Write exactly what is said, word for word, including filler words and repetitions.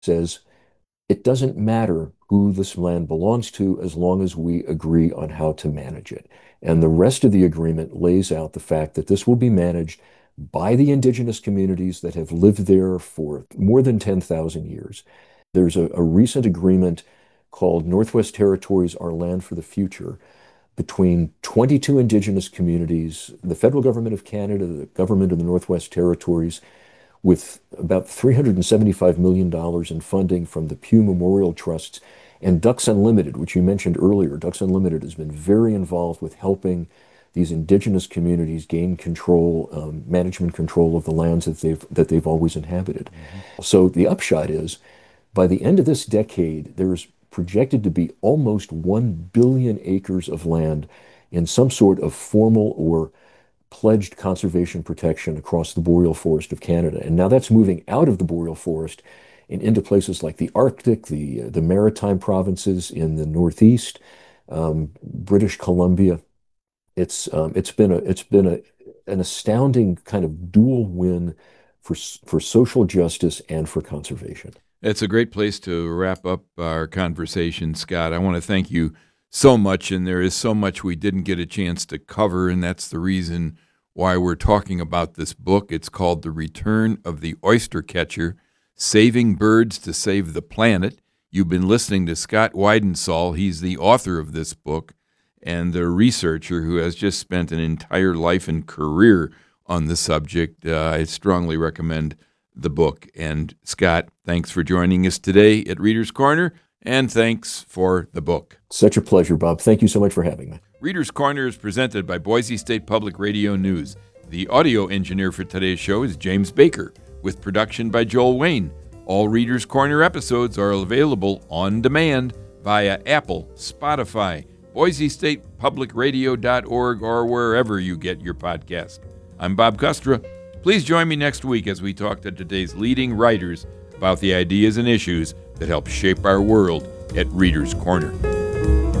says it doesn't matter who this land belongs to as long as we agree on how to manage it. And the rest of the agreement lays out the fact that this will be managed by the indigenous communities that have lived there for more than ten thousand years. There's a, a recent agreement called Northwest Territories, Our Land for the Future, between twenty-two indigenous communities, the federal government of Canada, the government of the Northwest Territories, with about three hundred seventy-five million dollars in funding from the Pew Memorial Trusts and Ducks Unlimited, which you mentioned earlier. Ducks Unlimited has been very involved with helping these indigenous communities gain control, um, management control of the lands that they've that they've always inhabited. Mm-hmm. So the upshot is, by the end of this decade, there's projected to be almost one billion acres of land in some sort of formal or pledged conservation protection across the boreal forest of Canada. And now that's moving out of the boreal forest and into places like the Arctic, the, uh, the maritime provinces in the Northeast, um, British Columbia. It's um, it's been a it's been a an astounding kind of dual win for for social justice and for conservation. It's a great place to wrap up our conversation, Scott. I want to thank you so much, and there is so much we didn't get a chance to cover, and that's the reason why we're talking about this book. It's called The Return of the Oyster Catcher, Saving Birds to Save the Planet. You've been listening to Scott Weidensaul. He's the author of this book and the researcher who has just spent an entire life and career on the subject. Uh, I strongly recommend the book. And Scott, thanks for joining us today at Reader's Corner, and thanks for the book. Such a pleasure, Bob. Thank you so much for having me. Reader's Corner is presented by Boise State Public Radio News. The audio engineer for today's show is James Baker, with production by Joel Wayne. All Reader's Corner episodes are available on demand via Apple, Spotify, Boise State Public Radio dot org, or wherever you get your podcast. I'm Bob Kustra. Please join me next week as we talk to today's leading writers about the ideas and issues that help shape our world at Reader's Corner.